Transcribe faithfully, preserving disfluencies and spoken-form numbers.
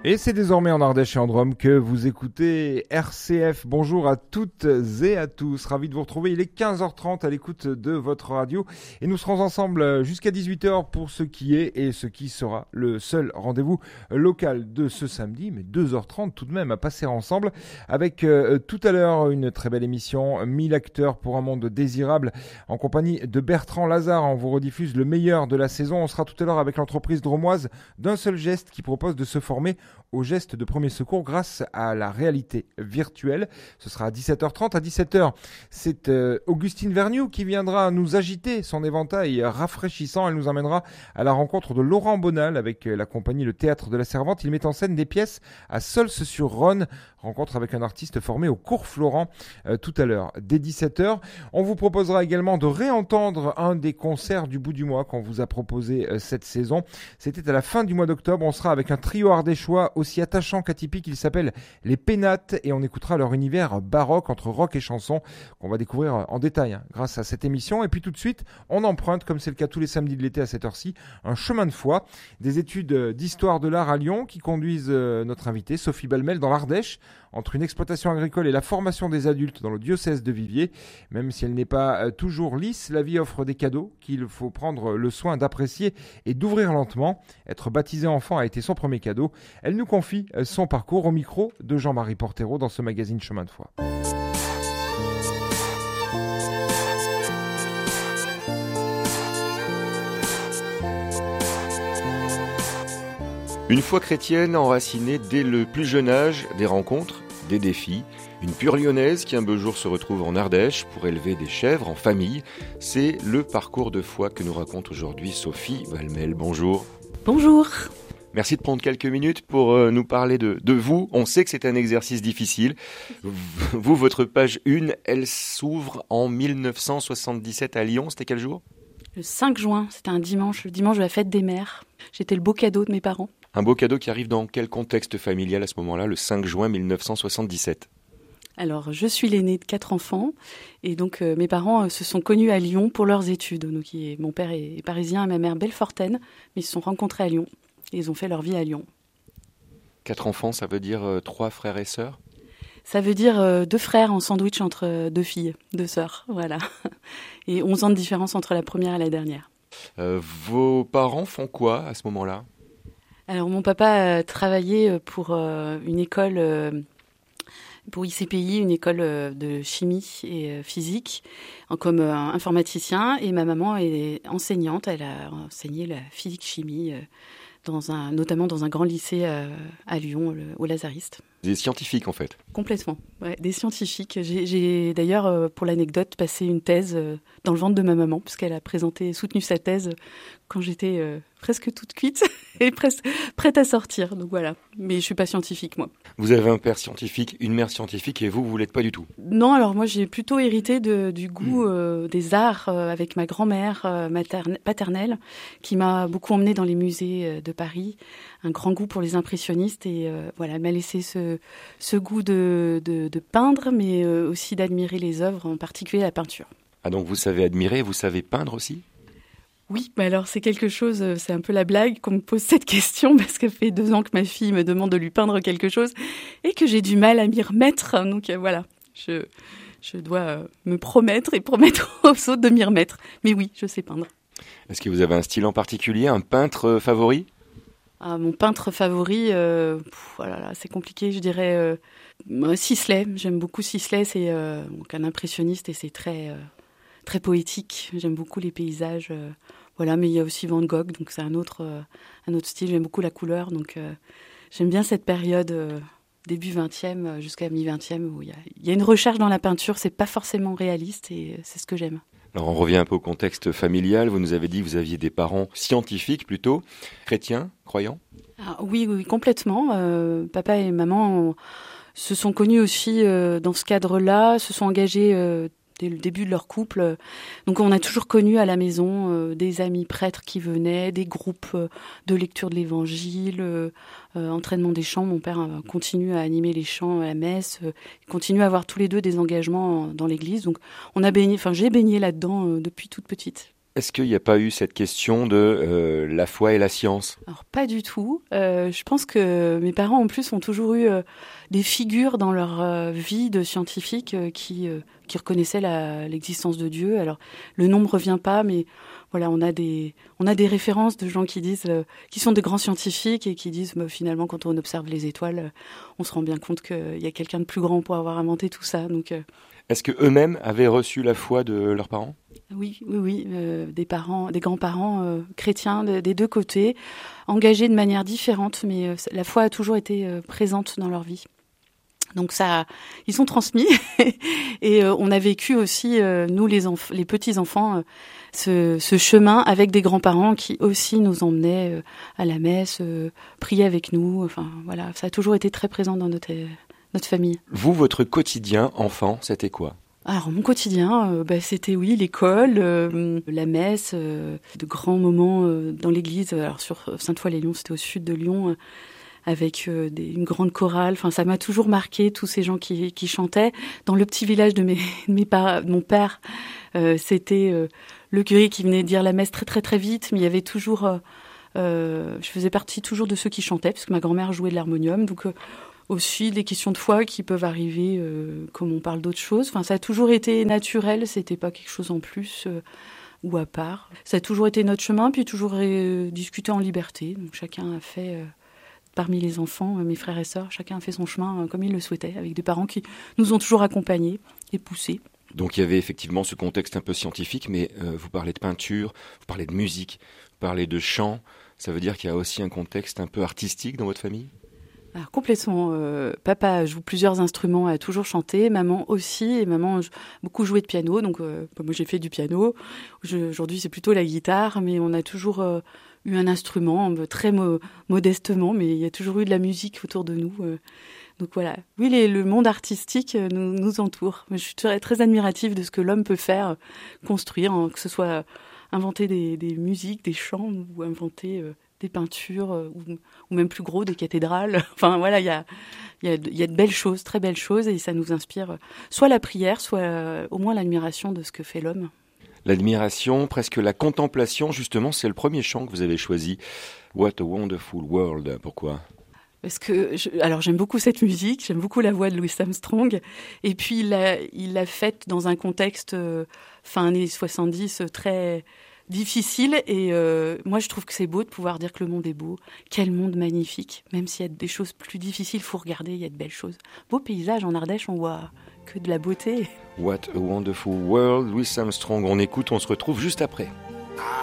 Et c'est désormais en Ardèche et en Drôme que vous écoutez R C F. Bonjour à toutes et à tous. Ravi de vous retrouver. Il est quinze heures trente à l'écoute de votre radio. Et nous serons ensemble jusqu'à dix-huit heures pour ce qui est et ce qui sera le seul rendez-vous local de ce samedi. Mais deux heures trente tout de même à passer ensemble. Avec euh, tout à l'heure une très belle émission. mille acteurs pour un monde désirable. En compagnie de Bertrand Lazare. On vous rediffuse le meilleur de la saison. On sera tout à l'heure avec l'entreprise drômoise d'un seul geste qui propose de se former au geste de premier secours grâce à la réalité virtuelle. Ce sera à dix-sept heures trente. À dix-sept heures, c'est euh, Augustine Vergniaud qui viendra nous agiter son éventail rafraîchissant. Elle nous emmènera à la rencontre de Laurent Bonal avec la compagnie Le Théâtre de la Servante. Il met en scène des pièces à Sols-sur-Rhône. Rencontre avec un artiste formé au Cours Florent euh, tout à l'heure. Dès dix-sept heures, on vous proposera également de réentendre un des concerts du bout du mois qu'on vous a proposé euh, cette saison. C'était à la fin du mois d'octobre. On sera avec un trio ardéchois aussi attachant qu'atypique. Il s'appelle les Pénates et on écoutera leur univers baroque entre rock et chanson qu'on va découvrir en détail hein, grâce à cette émission. Et puis tout de suite, on emprunte, comme c'est le cas tous les samedis de l'été à cette heure-ci, un chemin de foi, des études d'histoire de l'art à Lyon qui conduisent euh, notre invitée Sophie Balmel dans l'Ardèche, entre une exploitation agricole et la formation des adultes dans le diocèse de Viviers. Même si elle n'est pas euh, toujours lisse, la vie offre des cadeaux qu'il faut prendre le soin d'apprécier et d'ouvrir lentement. Être baptisé enfant a été son premier cadeau. Elle nous confie euh, son parcours au micro de Jean-Marie Portero dans ce magazine Chemin de foi. Une foi chrétienne enracinée dès le plus jeune âge, des rencontres, des défis. Une pure lyonnaise qui un beau jour se retrouve en Ardèche pour élever des chèvres en famille. C'est le parcours de foi que nous raconte aujourd'hui Sophie Balmel. Bonjour. Bonjour. Merci de prendre quelques minutes pour euh, nous parler de, de vous. On sait que c'est un exercice difficile. Vous, votre page un, elle s'ouvre en mille neuf cent soixante-dix-sept à Lyon. C'était quel jour ? Le cinq juin, c'était un dimanche, le dimanche de la fête des mères. J'étais le beau cadeau de mes parents. Un beau cadeau qui arrive dans quel contexte familial à ce moment-là, le cinq juin mille neuf cent soixante-dix-sept ? Alors, je suis l'aînée de quatre enfants et donc euh, mes parents euh, se sont connus à Lyon pour leurs études. Donc, il, mon père est, est parisien et ma mère belfortaine, mais ils se sont rencontrés à Lyon et ils ont fait leur vie à Lyon. Quatre enfants, ça veut dire euh, trois frères et sœurs ? Ça veut dire euh, deux frères en sandwich entre euh, deux filles, deux sœurs, voilà. Et onze ans de différence entre la première et la dernière. Euh, vos parents font quoi à ce moment-là ? Alors, mon papa a travaillé pour euh, une école, euh, pour I C P I, une école euh, de chimie et euh, physique, en, comme euh, informaticien. Et ma maman est enseignante. Elle a enseigné la physique-chimie, euh, dans un, notamment dans un grand lycée euh, à Lyon, le, au Lazariste. Des scientifiques, en fait. Complètement, ouais, des scientifiques. J'ai, j'ai d'ailleurs, euh, pour l'anecdote, passé une thèse euh, dans le ventre de ma maman, puisqu'elle a présenté, soutenu sa thèse quand j'étais euh, presque toute cuite et presque prête à sortir. Donc voilà, mais je suis pas scientifique, moi. Vous avez un père scientifique, une mère scientifique, et vous, vous l'êtes pas du tout ? Non, alors moi, j'ai plutôt hérité de, du goût euh, des arts euh, avec ma grand-mère euh, materne, paternelle, qui m'a beaucoup emmenée dans les musées euh, de Paris. Un grand goût pour les impressionnistes et euh, voilà, elle m'a laissé ce, ce goût de, de, de peindre, mais euh, aussi d'admirer les œuvres, en particulier la peinture. Ah donc vous savez admirer, vous savez peindre aussi ? Oui, mais alors c'est quelque chose, c'est un peu la blague qu'on me pose cette question parce que ça fait deux ans que ma fille me demande de lui peindre quelque chose et que j'ai du mal à m'y remettre. Donc euh, voilà, je, je dois euh, me promettre et promettre aux autres de m'y remettre. Mais oui, je sais peindre. Est-ce que vous avez un style en particulier, un peintre favori ? Ah, mon peintre favori, euh, pff, voilà, là, c'est compliqué, je dirais euh, Sisley. J'aime beaucoup Sisley, c'est euh, donc un impressionniste et c'est très, euh, très poétique. J'aime beaucoup les paysages, euh, voilà. Mais il y a aussi Van Gogh, donc c'est un autre, euh, un autre style. J'aime beaucoup la couleur, donc euh, j'aime bien cette période euh, début vingtième jusqu'à mi-vingtième où il y a, il y a une recherche dans la peinture. C'est pas forcément réaliste et c'est ce que j'aime. Alors on revient un peu au contexte familial. Vous nous avez dit que vous aviez des parents scientifiques plutôt, chrétiens, croyants ? Ah, oui, oui, complètement. Euh, papa et maman ont, se sont connus aussi euh, dans ce cadre-là, se sont engagés euh, dès le début de leur couple. Donc on a toujours connu à la maison euh, des amis prêtres qui venaient, des groupes euh, de lecture de l'évangile, euh, euh, entraînement des chants. Mon père euh, continue à animer les chants à la messe, euh, continue à avoir tous les deux des engagements dans l'église. Donc on a baigné, enfin j'ai baigné là-dedans euh, depuis toute petite. Est-ce qu'il n'y a pas eu cette question de euh, la foi et la science ? Alors pas du tout. Euh, je pense que mes parents en plus ont toujours eu euh, des figures dans leur euh, vie de scientifiques euh, qui euh, qui reconnaissaient la, l'existence de Dieu. Alors le nom me revient pas, mais voilà, on a des on a des références de gens qui disent euh, qui sont des grands scientifiques et qui disent bah, finalement quand on observe les étoiles, euh, on se rend bien compte qu'il y a quelqu'un de plus grand pour avoir inventé tout ça. Donc euh, est-ce que eux-mêmes avaient reçu la foi de leurs parents ? Oui, oui, oui, euh, des parents, des grands-parents euh, chrétiens de, des deux côtés, engagés de manière différente, mais euh, la foi a toujours été euh, présente dans leur vie. Donc ça, ils sont transmis et euh, on a vécu aussi euh, nous les enf- les petits enfants euh, ce, ce chemin avec des grands-parents qui aussi nous emmenaient euh, à la messe, euh, priaient avec nous. Enfin voilà, ça a toujours été très présent dans notre notre famille. Vous, votre quotidien enfant, c'était quoi ? Alors mon quotidien, euh, bah, c'était oui l'école, euh, la messe, euh, de grands moments euh, dans l'église. Alors sur Sainte-Foy-les-Lyons, c'était au sud de Lyon, euh, avec euh, des, une grande chorale. Enfin, ça m'a toujours marqué tous ces gens qui, qui chantaient. Dans le petit village de mes, de mes par- de mon père, euh, c'était euh, le curé qui venait dire la messe très très très vite, mais il y avait toujours, euh, euh, je faisais partie toujours de ceux qui chantaient parce que ma grand-mère jouait de l'harmonium, donc. Euh, Aussi des questions de foi qui peuvent arriver euh, comme on parle d'autres choses. Enfin, ça a toujours été naturel, c'était pas quelque chose en plus euh, ou à part. Ça a toujours été notre chemin, puis toujours euh, discuté en liberté. Donc chacun a fait, euh, parmi les enfants, euh, mes frères et sœurs, chacun a fait son chemin euh, comme il le souhaitait, avec des parents qui nous ont toujours accompagnés et poussés. Donc il y avait effectivement ce contexte un peu scientifique, mais euh, vous parlez de peinture, vous parlez de musique, vous parlez de chant. Ça veut dire qu'il y a aussi un contexte un peu artistique dans votre famille ? Alors, complètement. Euh, papa joue plusieurs instruments, a toujours chanté. Maman aussi. Et maman a beaucoup joué de piano. Donc, euh, moi, j'ai fait du piano. Je, aujourd'hui, c'est plutôt la guitare. Mais on a toujours euh, eu un instrument, euh, très mo- modestement. Mais il y a toujours eu de la musique autour de nous. Euh, donc, voilà. Oui, les, le monde artistique euh, nous, nous entoure. Je suis très, très admirative de ce que l'homme peut faire, euh, construire, hein, que ce soit inventer des, des musiques, des chants ou inventer... Euh, des peintures euh, ou, ou même plus gros, des cathédrales. Enfin voilà, il y a, y, a, y a de belles choses, très belles choses, et ça nous inspire euh, soit la prière, soit euh, au moins l'admiration de ce que fait l'homme. L'admiration, presque la contemplation, justement, c'est le premier chant que vous avez choisi. What a Wonderful World. Pourquoi ? Parce que, je, alors j'aime beaucoup cette musique, j'aime beaucoup la voix de Louis Armstrong, et puis il l'a, il l'a faite dans un contexte euh, fin années soixante-dix très... difficile et euh, moi je trouve que c'est beau de pouvoir dire que le monde est beau. Quel monde magnifique. Même s'il y a des choses plus difficiles, il faut regarder, il y a de belles choses. Beau paysage en Ardèche, on voit que de la beauté. What a Wonderful World, Louis Armstrong. On écoute, on se retrouve juste après.